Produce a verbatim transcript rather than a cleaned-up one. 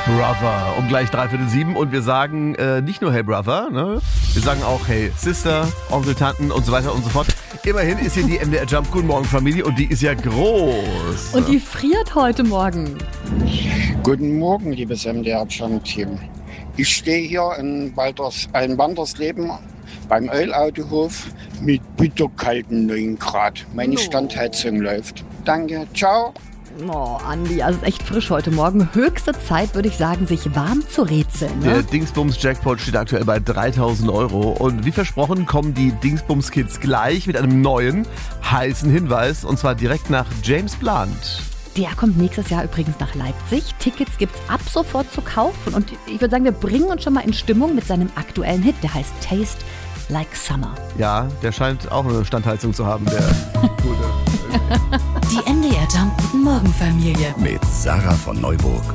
Brother, um gleich dreiviertel sieben und wir sagen äh, nicht nur Hey Brother, ne? Wir sagen auch Hey Sister, Onkel, Tanten und so weiter und so fort. Immerhin ist hier die M D R Jump Guten Morgen Familie und die ist ja groß. Und die friert heute Morgen. Guten Morgen, liebes M D R Jump Team. Ich stehe hier in Walders, in Wandersleben beim Ölautohof mit bitterkalten neun Grad. Meine No. Standheizung läuft. Danke, ciao. Oh, Andi, also ist echt frisch heute Morgen. Höchste Zeit, würde ich sagen, sich warm zu rätseln. Der Ne? Dingsbums-Jackpot steht aktuell bei dreitausend Euro. Und wie versprochen kommen die Dingsbums-Kids gleich mit einem neuen, heißen Hinweis. Und zwar direkt nach James Blunt. Der kommt nächstes Jahr übrigens nach Leipzig. Tickets gibt's ab sofort zu kaufen. Und ich würde sagen, wir bringen uns schon mal in Stimmung mit seinem aktuellen Hit. Der heißt Taste Like Summer. Ja, der scheint auch eine Standheizung zu haben, der Gute. Die M D R Jump Guten Morgen Familie. Mit Sarah von Neuburg.